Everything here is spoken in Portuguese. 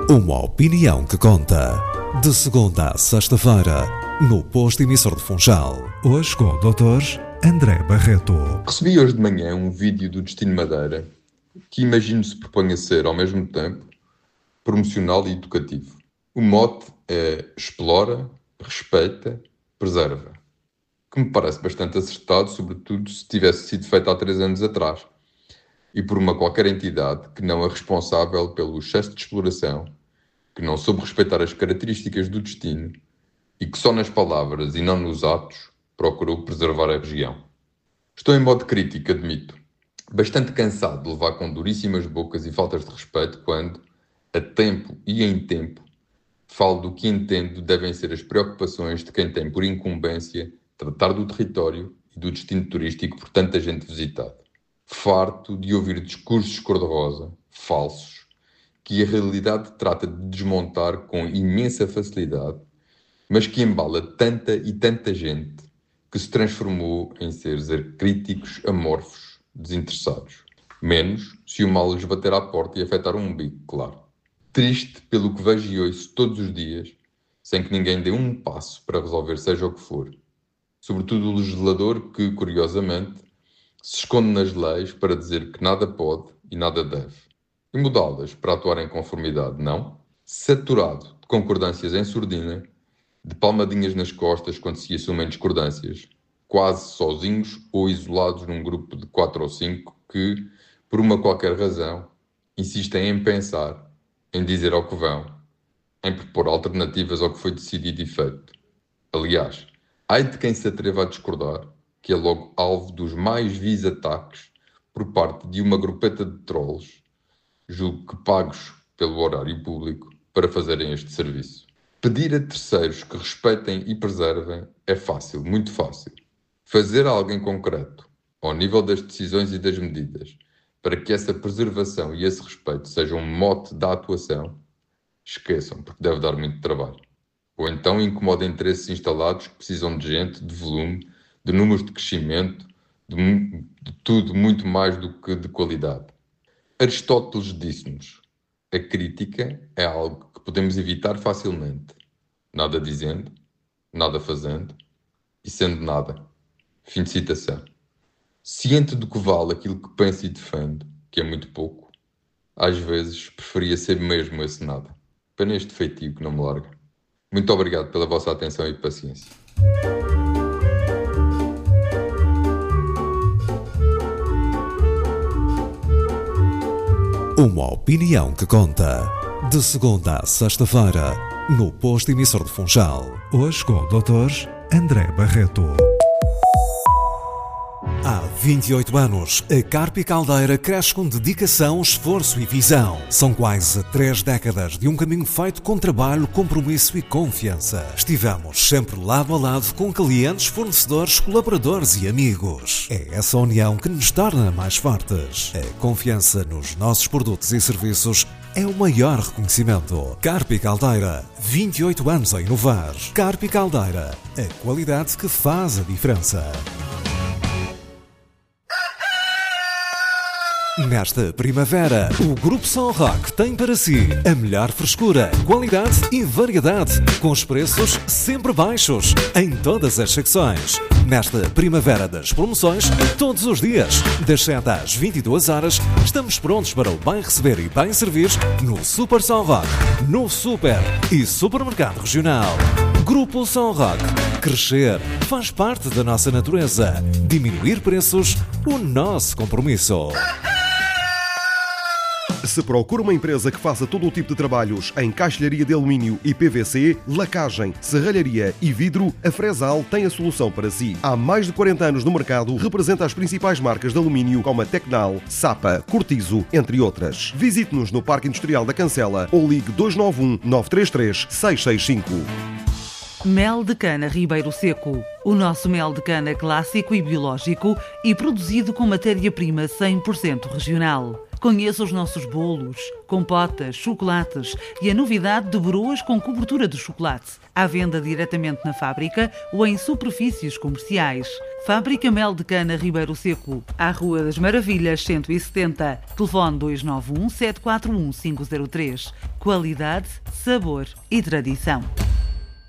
Uma opinião que conta. De segunda a sexta-feira, no posto emissor de Funchal. Hoje com o Dr. André Barreto. Recebi hoje de manhã um vídeo do Destino Madeira que imagino se propõe a ser, ao mesmo tempo, promocional e educativo. O mote é explora, respeita, preserva. Que me parece bastante acertado, sobretudo se tivesse sido feito há 3 anos atrás. E por uma qualquer entidade que não é responsável pelo excesso de exploração, que não soube respeitar as características do destino e que só nas palavras e não nos atos procurou preservar a região. Estou em modo crítico, admito. Bastante cansado de levar com duríssimas bocas e faltas de respeito quando, a tempo e em tempo, falo do que entendo devem ser as preocupações de quem tem por incumbência tratar do território e do destino turístico por tanta gente visitada. Farto de ouvir discursos cor-de-rosa, falsos, que a realidade trata de desmontar com imensa facilidade, mas que embala tanta e tanta gente que se transformou em seres críticos, amorfos, desinteressados. Menos se o mal lhes bater à porta e afetar um umbigo, claro. Triste pelo que vejo e ouço todos os dias, sem que ninguém dê um passo para resolver seja o que for. Sobretudo o legislador que, curiosamente, se esconde nas leis para dizer que nada pode e nada deve. E mudá-las para atuar em conformidade, não? Saturado de concordâncias em surdina, de palmadinhas nas costas quando se assumem discordâncias, quase sozinhos ou isolados num grupo de 4 ou 5 que, por uma qualquer razão, insistem em pensar, em dizer ao que vão, em propor alternativas ao que foi decidido e feito. Aliás, ai de quem se atreva a discordar, que é logo alvo dos mais vis ataques por parte de uma grupeta de trolls, julgo que pagos pelo horário público, para fazerem este serviço. Pedir a terceiros que respeitem e preservem é fácil, muito fácil. Fazer a alguém concreto, ao nível das decisões e das medidas, para que essa preservação e esse respeito sejam um mote da atuação, esqueçam, porque deve dar muito trabalho. Ou então incomoda interesses instalados que precisam de gente, de volume, de números de crescimento, de tudo muito mais do que de qualidade. Aristóteles disse-nos: a crítica é algo que podemos evitar facilmente, nada dizendo, nada fazendo e sendo nada. Fim de citação. Ciente do que vale aquilo que pensa e defende, que é muito pouco, às vezes preferia ser mesmo esse nada. Pena este feitio que não me larga. Muito obrigado pela vossa atenção e paciência. Uma opinião que conta. De segunda a sexta-feira, no posto emissor de Funchal. Hoje com o Dr. André Barreto. Há 28 anos, a Carpi Caldeira cresce com dedicação, esforço e visão. São quase 3 décadas de um caminho feito com trabalho, compromisso e confiança. Estivemos sempre lado a lado com clientes, fornecedores, colaboradores e amigos. É essa união que nos torna mais fortes. A confiança nos nossos produtos e serviços é o maior reconhecimento. Carpi Caldeira, 28 anos a inovar. Carpi Caldeira, a qualidade que faz a diferença. Nesta primavera, o Grupo São Roque tem para si a melhor frescura, qualidade e variedade, com os preços sempre baixos, em todas as secções. Nesta primavera das promoções, todos os dias, das 7 às 22 horas, estamos prontos para o bem receber e bem servir no Super São Roque, no Super e Supermercado Regional. Grupo São Roque. Crescer faz parte da nossa natureza. Diminuir preços, o nosso compromisso. Se procura uma empresa que faça todo o tipo de trabalhos em caixilharia de alumínio e PVC, lacagem, serralharia e vidro, a Fresal tem a solução para si. Há mais de 40 anos no mercado, representa as principais marcas de alumínio como a Tecnal, Sapa, Cortizo, entre outras. Visite-nos no Parque Industrial da Cancela ou ligue 291 933 665. Mel de cana Ribeiro Seco. O nosso mel de cana clássico e biológico e produzido com matéria-prima 100% regional. Conheça os nossos bolos, compotas, chocolates e a novidade de broas com cobertura de chocolate. À venda diretamente na fábrica ou em superfícies comerciais. Fábrica Mel de Cana Ribeiro Seco, à Rua das Maravilhas 170, telefone 291 741 503. Qualidade, sabor e tradição.